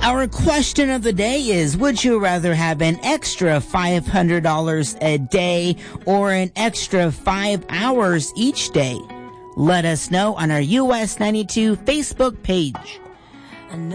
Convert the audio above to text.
Our question of the day is, would you rather have an extra $500 a day or an extra 5 hours each day? Let us know on our US 92 Facebook page.